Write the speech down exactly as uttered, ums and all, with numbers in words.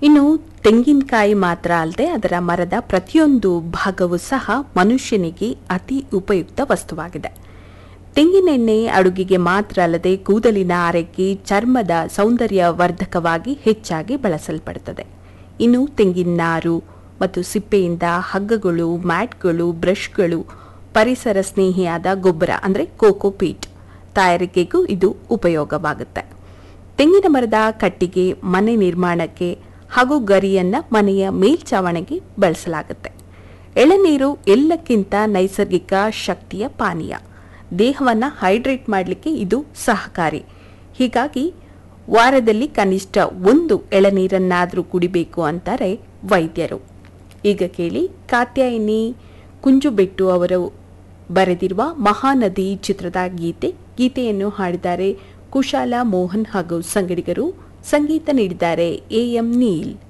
ಇನ್ನು ತೆಂಗಿನಕಾಯಿ ಮಾತ್ರ ಅಲ್ಲದೆ ಅದರ ಮರದ ಪ್ರತಿಯೊಂದು ಭಾಗವೂ ಸಹ ಮನುಷ್ಯನಿಗೆ ಅತಿ ಉಪಯುಕ್ತ ವಸ್ತುವಾಗಿದೆ. ತೆಂಗಿನೆಣ್ಣೆ ಅಡುಗೆಗೆ ಮಾತ್ರ ಅಲ್ಲದೆ ಕೂದಲಿನ ಆರೈಕೆ, ಚರ್ಮದ ಸೌಂದರ್ಯ ವರ್ಧಕವಾಗಿ ಹೆಚ್ಚಾಗಿ ಬಳಸಲ್ಪಡುತ್ತದೆ. ಇನ್ನು ತೆಂಗಿನ ನಾರು ಮತ್ತು ಸಿಪ್ಪೆಯಿಂದ ಹಗ್ಗಗಳು, ಮ್ಯಾಟ್ಗಳು, ಬ್ರಷ್ಗಳು, ಪರಿಸರ ಸ್ನೇಹಿಯಾದ ಗೊಬ್ಬರ ಅಂದರೆ ಕೋಕೋಪೀಟ್ ತಯಾರಿಕೆಗೂ ಇದು ಉಪಯೋಗವಾಗುತ್ತೆ. ತೆಂಗಿನ ಮರದ ಕಟ್ಟಿಗೆ ಮನೆ ನಿರ್ಮಾಣಕ್ಕೆ ಹಾಗೂ ಗರಿಯನ್ನ ಮನೆಯ ಮೇಲ್ಛಾವಣಿಗೆ ಬಳಸಲಾಗುತ್ತೆ. ಎಳನೀರು ಎಲ್ಲಕ್ಕಿಂತ ನೈಸರ್ಗಿಕ ಶಕ್ತಿಯ ಪಾನೀಯ. ದೇಹವನ್ನು ಹೈಡ್ರೇಟ್ ಮಾಡಲಿಕ್ಕೆ ಇದು ಸಹಕಾರಿ. ಹೀಗಾಗಿ ವಾರದಲ್ಲಿ ಕನಿಷ್ಠ ಒಂದು ಎಳನೀರನ್ನಾದರೂ ಕುಡಿಬೇಕು ಅಂತಾರೆ ವೈದ್ಯರು. ಈಗ ಕೇಳಿ ಕಾತ್ಯಾಯಿನಿ ಕುಂಜುಬೆಟ್ಟು ಅವರು ಬರೆದಿರುವ ಮಹಾನದಿ ಚಿತ್ರದ ಗೀತೆ. ಗೀತೆಯನ್ನು ಹಾಡಿದ್ದಾರೆ ಕುಶಾಲ ಮೋಹನ್ ಹಾಗೂ ಸಂಗಡಿಗರು. ಸಂಗೀತ ನೀಡಿದ್ದಾರೆ ಎ ಎಂ ನೀಲ್.